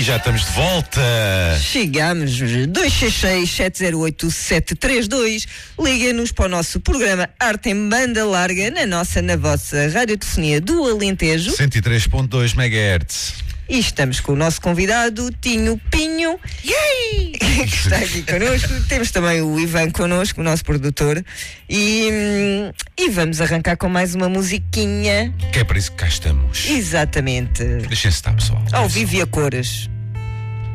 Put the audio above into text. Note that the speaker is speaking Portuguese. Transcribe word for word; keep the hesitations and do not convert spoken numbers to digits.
Já estamos de volta. Chegamos. dois seis seis, sete zero oito, sete três dois. Liga-nos para o nosso programa Arte em Banda Larga, na nossa, na vossa radiotelefonia do Alentejo. cento e três ponto dois megahertz. E estamos com o nosso convidado, Tinho Pinho, Yay! que está aqui connosco. Temos também o Ivan connosco, o nosso produtor. E, e vamos arrancar com mais uma musiquinha. Que é para isso que cá estamos. Exatamente. Deixem-se estar, pessoal. Ao vivo e a cores.